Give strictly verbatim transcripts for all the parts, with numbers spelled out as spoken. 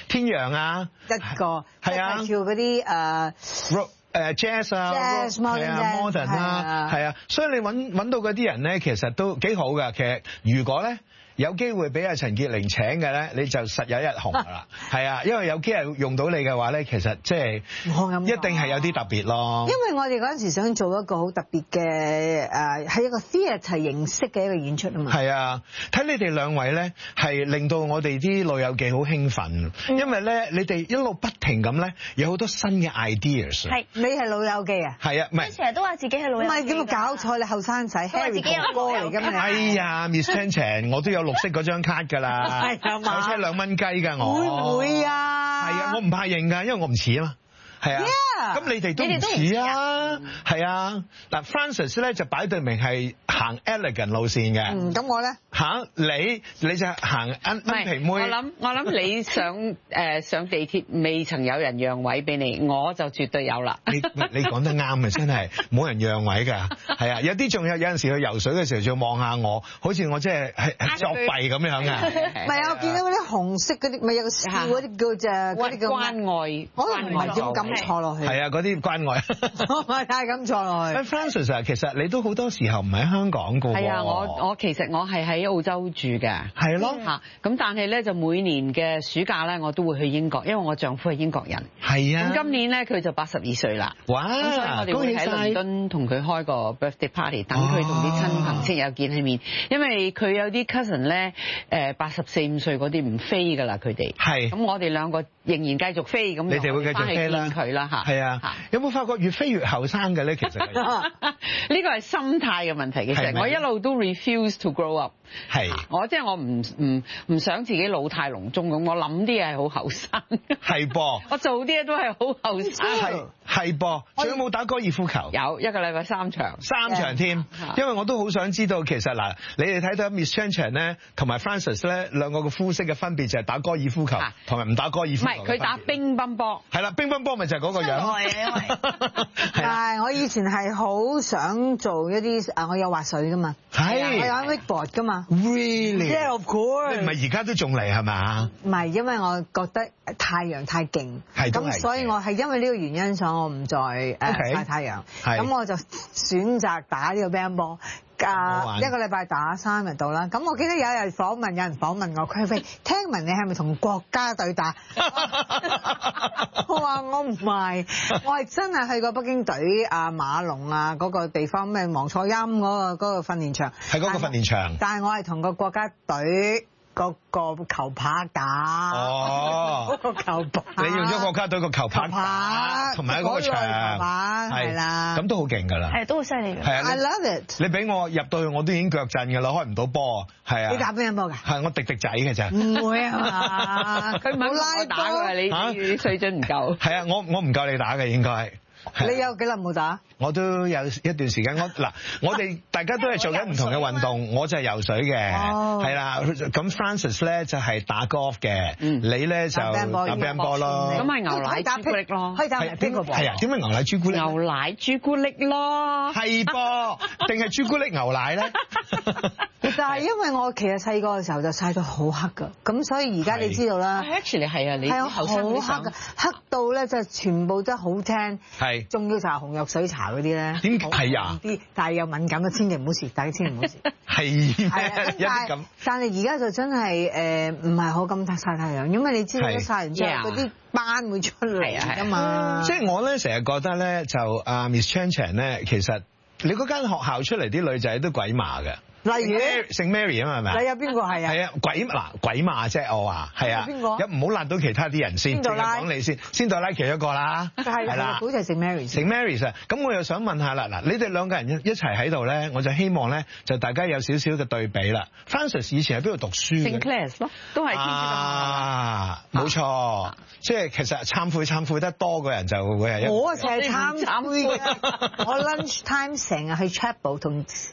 天陽啊， 一個係啊， 跳嗰啲誒。 誒 jazz 啊，係啊 modern 啦，係啊，所以你揾揾到嗰啲人咧，其實都幾好㗎。其實如果咧有機會俾阿陳潔靈請嘅咧，你就實有一紅㗎啦。係啊，因為有機會用到你嘅話咧，其實即係一定係有啲特別咯。 因為我哋嗰陣時想做一個好特別嘅誒，係一個 theatre 形式嘅一個演出啊嘛。 係啊，睇你哋兩位咧，係令到我哋啲老友記好興奮，嗯、因為咧你哋一路不停咁咧，有好多新嘅 ideas。 係，你係老友記啊？ 係啊，唔係。 成日都話自己係老友記。唔係點解搞錯？你後生仔 Harry 哥嚟㗎嘛？ 哎呀 ，Miss Chan Chan，我都有綠色嗰張卡㗎啦，手車兩蚊雞㗎我。 會唔會啊？ 係啊，我唔怕認㗎，因為我唔似啊嘛。係啊，咁 Yeah, 你哋都唔似啊，係啊，嗱 Francis 咧就擺對明係行 elegant 路線嘅， 嗯，咁我咧嚇你你就行奀奀皮妹， 我諗我諗你上誒上地鐵未曾有人讓位俾你，我就絕對有啦。 你你講得啱啊，真係冇人讓位㗎，係啊，有啲仲有有陣時去游水嘅時候，仲望下我，好似我即係係作弊咁樣㗎。 唔係啊，我見到嗰啲紅色嗰啲，咪有個笑嗰啲叫啫，嗰啲叫關愛， 我都唔係點咁坐落去。 係啊，嗰啲關愛。 我唔係太咁坐落去。 Francis 啊，其實你都好多時候唔喺香港㗎喎。 係啊，我我其實我係喺澳洲住嘅。 係咯。 嚇，咁但係咧就每年嘅暑假咧，我都會去英國，因為我丈夫係英國人。 係啊。咁今年咧佢就八十二歲啦。 哇！ 咁所以我哋會喺倫敦同佢開個 birthday party，等佢同啲親朋戚友見起面。因為佢有啲 cousin 咧，誒八十四五歲嗰啲唔飛㗎啦，佢哋。係。咁我哋兩個仍然繼續飛，咁你哋會繼續飛啦。 佢啦嚇。係啊。 有冇發覺越飛越後生嘅咧？其實呢個係心態嘅問題。其實我一路都 refuse to grow up。係。我即係我唔唔唔想自己老態龍鍾咁，我諗啲嘢係好後生。係噃。我做啲嘢都係好後生。 係係噃。仲有冇打高爾夫球？ 有一個禮拜三場。三場添。因為我都好想知道，其實嗱，你哋睇到 Miss Chan Chan 咧，同埋 Francis 咧，兩個嘅膚色嘅分別就係打高爾夫球同埋唔打高爾夫球。唔係， 佢打乒乓波。係啦，乒乓波咪就係嗰個樣。 但係我以前係好想做一啲啊，我有滑水噶嘛，係我有 wakeboard 噶嘛 ，really，yeah of course， 你唔係而家都仲嚟係嘛？ 唔係，因為我覺得太陽太勁，咁所以我係因為呢個原因，所以我唔再誒曬太陽，咁我就選擇打呢個乒乓波。啊！一個禮拜打三日到啦。咁我記得有一日訪問，有人訪問我，佢話：聽聞你係咪同國家隊打？我話我唔係，我係真係去過北京隊啊馬龍啊嗰個地方咩黃楚欽嗰個嗰個訓練場。係嗰個訓練場。但係我係同個國家隊嗰個球拍打。哦。嗰個球拍。你用咗國家隊個球拍打，同埋喺嗰個場。係啦。咁都好勁㗎啦。係都好犀利㗎。係啊。I love it。你俾我入到去，我都已經腳震㗎啦，開唔到波。係啊。你打乒乓波㗎？係我滴滴仔嘅咋。唔會啊嘛。佢冇拉打㗎，你你水準唔夠。係啊，我我唔夠你打嘅應該。你有幾耐冇打？我都有一段時間。我嗱，我哋大家都係做緊唔同嘅運動。我就係游水嘅，係啦。咁 Francis 咧就係打 golf 嘅，你咧就打乒乓波咯。咁係牛奶朱古力咯，可以打邊個波？係啊，點解牛奶朱古力？牛奶朱古力咯，係噃，定係朱古力牛奶咧？但係因為我其實細個嘅時候就曬到好黑㗎，咁所以而家你知道啦。Actually 係啊，你係好黑㗎，黑到咧就全部都好青。係，仲要搽紅藥水搽嗰啲咧，點係啊？啲，但係有敏感嘅，千祈唔好試，大家千祈唔好試。係，係啊，一啲咁。但係而家就真係誒，唔係好咁曬太陽，因為你知道一曬完之後嗰啲斑會出嚟㗎嘛。即係我咧成日覺得咧，就阿 Miss Chan Chan 咧，其實你嗰間學校出嚟啲女仔都鬼馬㗎。例如聖 Mary 啊嘛，係咪？你有邊個係啊？係啊，鬼嗱鬼馬啫，我話係啊。邊個？有唔好辣到其他啲人先，淨係講你先。仙杜拉其中一個啦，係啦，好似係聖 Mary。聖 Mary 啊，咁我又想問下啦，嗱，你哋兩個人一一齊喺度咧，我就希望咧，就大家有少少嘅對比啦。Francis 以前喺邊度讀書嘅？聖 Clair 咯，都係天主教。啊，冇錯，即係其實懺悔懺悔得多個人就會係一。我成日懺悔嘅，我 lunch time 成日去 chapel 同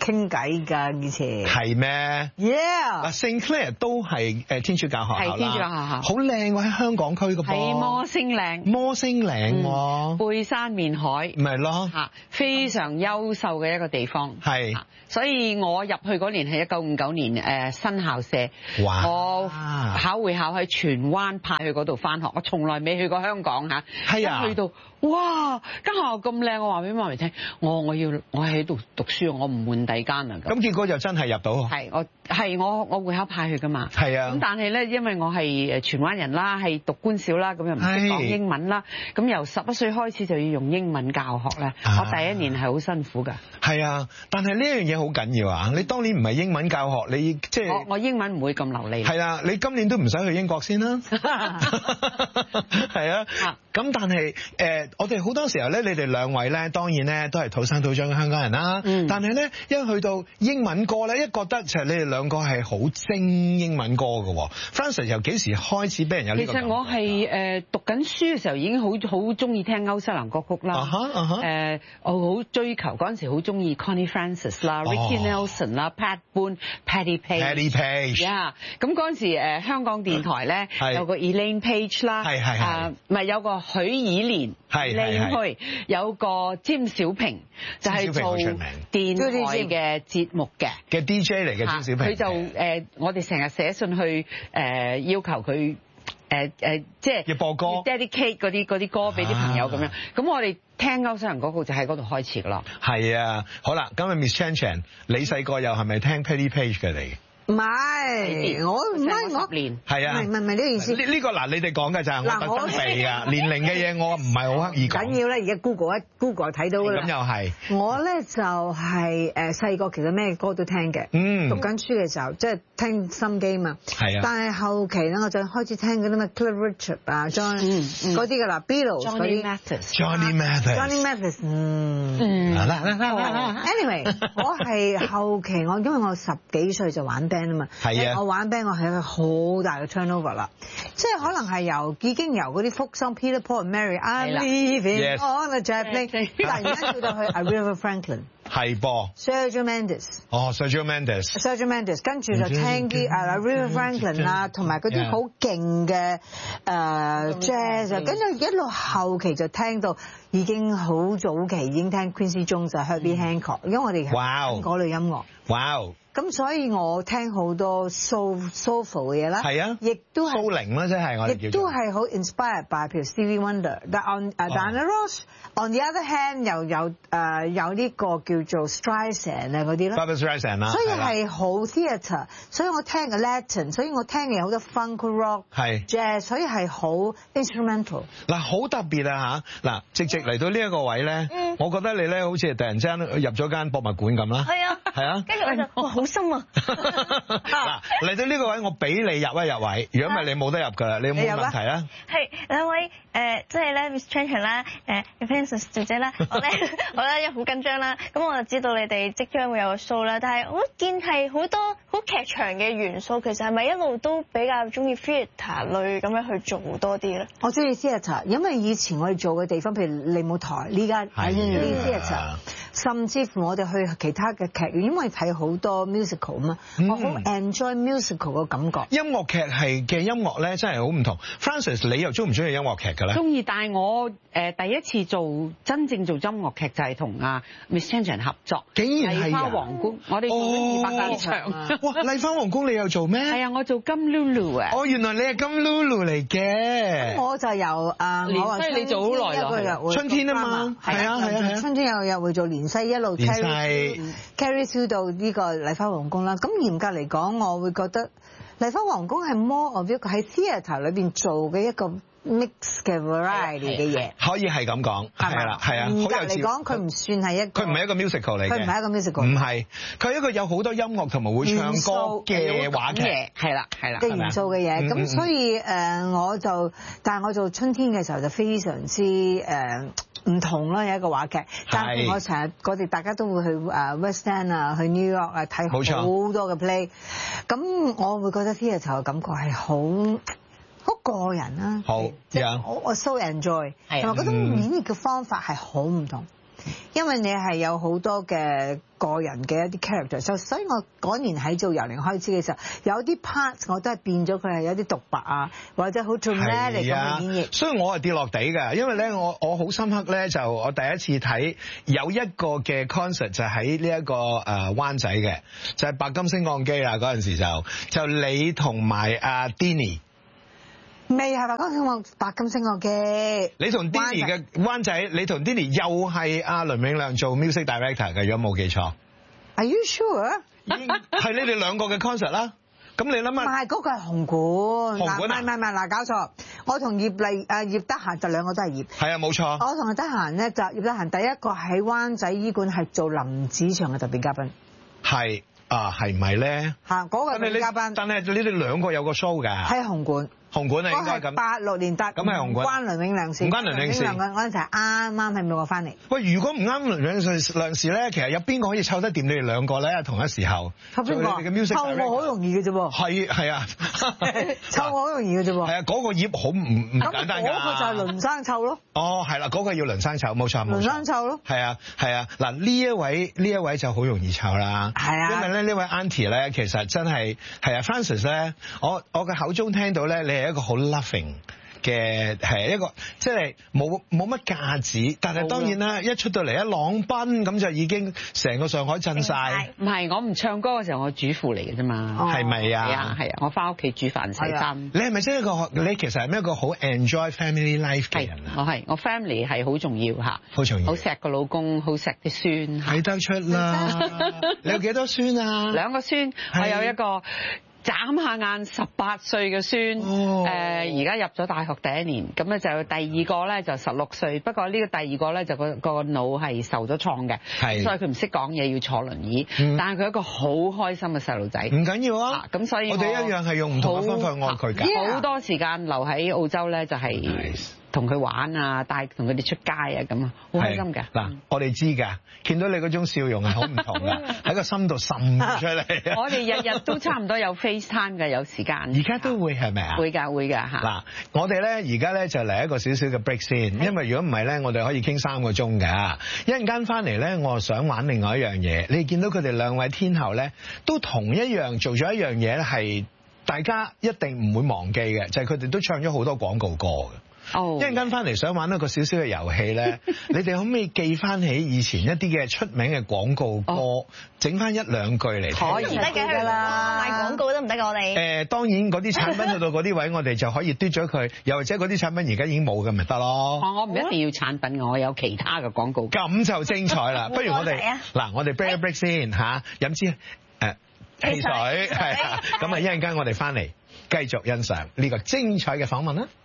傾偈㗎以前。 係咩 ？Yeah。 嗱 Saint Clair 都係誒天主教學校啦。 係天主教學校。好靚喎，喺香港區嘅噃。 係摩星嶺。 摩星嶺喎。 背山面海。 咪咯。 嚇，非常優秀嘅一個地方。 係。 所以我入去嗰年係一九五九年誒新校舍。 哇！ 我考會考喺荃灣派去嗰度返學，我從來未去過香港嚇。 係啊。一去到。 哇！間學校咁靚，我話俾媽咪聽，我我要我喺度讀書，我唔換第間啊。 咁結果就真係入到。 係我係我我會考派去㗎嘛。 係啊。 咁但係咧，因為我係誒荃灣人啦，係讀官小啦，咁又唔識講英文啦，咁由十一歲開始就要用英文教學咧。啊、我第一年係好辛苦㗎。係啊，但係呢樣嘢好緊要啊！你當年唔係英文教學，你即係我我英文唔會咁流利。 係啊，你今年都唔使去英國先啦。係啊。咁但係誒、呃，我哋好多時候咧，你哋兩位咧，當然咧都係土生土長嘅香港人啦。嗯、但係咧，一去到英文歌咧，一覺得就係你哋兩個係好精英文歌嘅。Frances 由幾時開始俾人有呢個感覺？ 其實我係誒讀緊書嘅時候已經好好中意聽歐西蘭歌曲啦。誒、uh-huh, uh-huh. 呃，我好追求嗰陣時好中意 Connie Francis 啦、oh. Ricky Nelson 啦、Pat Boone、Patti Page。Patti Page。呀，咁嗰陣時誒香港電台咧有個 Elaine Page 啦， 係係係， 唔係有個許以蓮， 係係係，有個詹小平，就係做電台嘅節目嘅嘅 D J 嚟嘅詹小平。 佢就誒，我哋成日寫信去誒要求佢誒誒，即係要播歌 ，dedicate 嗰啲嗰啲歌俾啲朋友咁樣。咁我哋聽歐西人嗰個就喺嗰度開始噶啦。 係啊，好啦，今日 Miss Chan Chan，你細個又係咪聽 Patti Page 嘅你？ 唔係，我唔係我年係啊， 唔係唔係呢個意思。 呢呢個嗱，你哋講嘅就係我特登避㗎。年齡嘅嘢我唔係好刻意講。 緊要咧，而家 Google 一 Google 睇到㗎啦。 咁又係。 我咧就係誒細個，其實咩歌都聽嘅。嗯。讀緊書嘅時候，即係聽心機嘛。係啊。但係後期咧，我就開始聽嗰啲咩 Cliff Richard 啊，John 嗰啲㗎啦 ，Beatles 嗰啲。 Johnny Mathis。 Johnny Mathis。 Johnny Mathis。嗯。嗯。Anyway， 我係後期我因為我十幾歲就玩band 啊嘛，係啊，我玩 band 我係一個好大嘅 turnover 啦，即係可能係由已經由嗰啲福桑 Peter Paul and Mary，I'm leaving on a jet plane， 突然間跳到去 Aretha Franklin， 係噃 Sergio Mendes， 哦 Sergio Mendes，Sergio Mendes， 跟住就聽啲 Aretha Franklin 啊，同埋嗰啲好勁嘅誒 jazz， 跟住一路後期就聽到已經好早期已經聽 Quincy Jones、Herbie Hancock， 因為我哋係嗰類音樂。哇！咁所以我聽好多 soul soulful 嘅嘢啦，係啊，亦都係蘇寧啦，即係我哋叫做，亦都係好 inspired by 譬如 Stevie Wonder，但 on 啊 Diana Ross，on the other hand 又有誒有呢個叫做 Streisand 啊嗰啲啦 Barbra Streisand 啦，所以係好 theatre，所以我聽嘅 Latin， 所以我聽嘅好多 funk rock，係 jazz， 所以係好 instrumental。嗱，好特別啊嚇！嗱，直直嚟到呢一個位咧，我覺得你咧好似突然之間入咗間博物館咁啦，係啊，係啊，跟住我就哇好深啊！嗱，嚟到呢個位，我俾你入一入位，如果唔係你冇得入㗎啦，你有冇問題啊？係兩位誒，即係咧 Miss Chan Chan 啦，誒 Frances 小姐啦，我咧我咧好緊張啦，咁我就知道你哋即將會有個 show 啦，但係我見係好多好劇場嘅元素，其實係咪一路都比較中意 theatre 類咁樣去做多啲咧？我中意 theatre， 因為以前我哋做嘅地方，譬如利舞台呢家係呢啲 theatre。甚至乎我哋去其他嘅劇院，因為睇好多 musical 嘛、嗯，我好 enjoy musical 嘅感覺。音樂劇係嘅音樂咧，真係好唔同。Frances， 你又中唔中意音樂劇㗎咧？中意，但係我誒、呃、第一次做真正做音樂劇就係同阿 Miss Chan Chan 合作。竟然係麗花皇宮，我哋做咗二百幾場。哇！麗花皇宮你又做咩？係啊，我做金 Lulu 啊。哦，原來你係金 Lulu 嚟嘅。我就由啊，我話你做好耐啦。春天啊嘛，係啊係啊，春天有日會做連西一路 carry carry through 到呢個麗花皇宮啦。咁嚴格嚟講，我會覺得麗花皇宮係 more of 一個喺 theatre 裏邊做嘅一個 mix 嘅 variety 嘅嘢。可以係咁講，係啦，係啊。嚴格嚟講，佢唔算係一個，佢唔係一個 musical 嚟嘅，佢唔係一個 musical，唔係，佢係一個有好多音樂同埋會唱歌嘅話劇，係啦係啦嘅元素嘅嘢。咁所以誒，我就但係我做春天嘅時候就非常之誒。唔同咯，有一個話劇，但係我成日我哋大家都會去誒 West End 啊，去 New York 啊睇好多嘅 play，咁我會覺得 theatre 嘅感覺係好好個人啦，好，即係我我 so enjoy，同埋嗰種演繹嘅方法係好唔同。 因為你係有好多嘅個人嘅一啲 character，所以我嗰年喺做由零開始嘅時候，有啲 part 我都係變咗佢係有啲獨白啊，或者好 dramatic 咁嘅演繹。 所以我係跌落地㗎，因為咧我我好深刻咧，就我第一次睇有一個嘅 concert 就喺呢一個誒灣仔嘅，就係白金升降機啦嗰陣時就就你同埋阿 Denny。 未係白金升降白金升降機。 你同 Denny 嘅灣仔，你同 Denny 又係阿倫永亮做 music director 嘅，如果冇記錯。 Are you sure？ 係你哋兩個嘅 concert 啦。咁你諗下？唔係嗰個係紅館。 紅館啊？ 唔係唔係嗱，搞錯。我同葉麗誒葉德嫻就兩個都係葉。 係啊，冇錯。 我同葉德嫻咧就葉德嫻第一個喺灣仔醫館係做林子祥嘅特別嘉賓。 係啊，係唔係咧？ 嚇，嗰個特別嘉賓。 但係你哋兩個有個 show 㗎。 喺紅館。 紅館啊，應該咁。 八六年搭， 咁係紅館。 關倫永亮事。 唔關倫永亮事。 嗰陣時啱啱喺美國翻嚟。 喂，如果唔啱倫永亮事咧，其實有邊個可以湊得掂你哋兩個咧？同一時候。 湊邊個？湊我好容易嘅啫喎。 係係啊。 湊我好容易嘅啫喎。 係啊，嗰個葉好唔唔簡單㗎。 嗰個就係倫生湊咯。 哦，係啦，嗰個要倫生湊，冇錯冇錯。 倫生湊咯。 係啊係啊，嗱呢一位呢一位就好容易湊啦。 係啊。 因為咧呢位 Auntie 咧，其實真係係啊 Francis 咧，我我嘅口中聽到咧，你係一個好 loving。嘅係一個即係冇冇乜架子，但係當然啦，一出到嚟一朗賓咁就已經成個上海震晒。 唔係，我唔唱歌嘅時候，我主婦嚟嘅啫嘛。 係咪啊？ 係啊係啊，我翻屋企煮飯洗衫。 你係咪真係一個？你其實係咩一個好 enjoy family life 嘅人啊？ 我係，我 family 係好重要嚇。 好重要。好錫個老公，好錫啲孫。 睇得出啦。你有幾多孫啊？ 兩個孫，我有一個。眨下眼十八歲嘅孫，誒而家入咗大學第一年，咁咧就第二個咧就十六歲，不過呢個第二個咧就個個腦係受咗創嘅，所以佢唔識講嘢，要坐輪椅，嗯、但係佢一個好開心嘅細路仔。唔緊要啊， 咁所以我哋一樣係用唔同嘅方法愛佢㗎。 好多時間留喺澳洲咧，就係、是。Nice. 同佢玩啊，帶同佢哋出街啊，咁啊，好開心㗎。 嗱，我哋知㗎，見到你嗰種笑容係好唔同㗎，喺個心度滲出嚟。 我哋日日都差唔多有 FaceTime 㗎，有時間。 而家都會係咪啊？ 會㗎，會㗎嚇。 嗱，我哋咧而家咧就嚟一個少少嘅 break 先，因為如果唔係咧，我哋可以傾三個鐘㗎。一陣間翻嚟咧，我想玩另外一樣嘢。你見到佢哋兩位天后咧，都同一樣做咗一樣嘢咧，係大家一定唔會忘記嘅，就係佢哋都唱咗好多廣告歌嘅。 哦， 一陣間翻嚟想玩一個少少嘅遊戲咧，你哋可唔可以記翻起以前一啲嘅出名嘅廣告歌，整翻、哦、一兩句嚟聽？ 可以得嘅啦，賣廣告都唔得嘅我哋。 誒、呃，當然嗰啲產品去到嗰啲位，我哋就可以嘟咗佢，又或者嗰啲產品而家已經冇嘅咪得咯。 我唔一定要產品，我有其他嘅廣告。 咁就精彩啦！不如我哋嗱，我哋 break 一 break 先嚇，飲支誒汽水，係咁啊！一陣間我哋翻嚟繼續欣賞呢個精彩嘅訪問啦。